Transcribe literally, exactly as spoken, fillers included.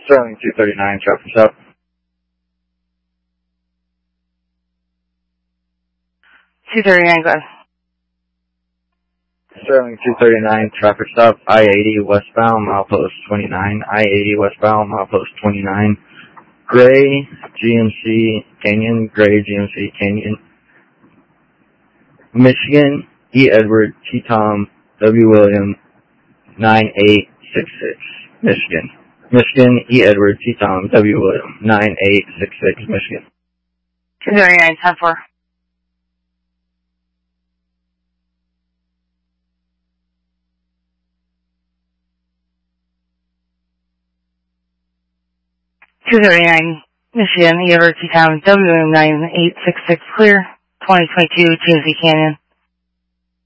Sterling two thirty-nine, traffic stop. two thirty-nine, go ahead. Sterling two thirty-nine, traffic stop, I eighty westbound, milepost twenty-nine, I eighty westbound, milepost twenty-nine, Gray, G M C Canyon, Gray, G M C Canyon, Michigan, E. Edward, T. Tom, W. William, nine eight six six, Michigan. Michigan, E. Edward, T. Tom, W. William, nine eight six six, Michigan. two thirty-nine, ten four. two thirty-nine, Michigan, E. Edward, T. Tom, W. William, nine eight six six, clear. twenty twenty-two, G M C Canyon.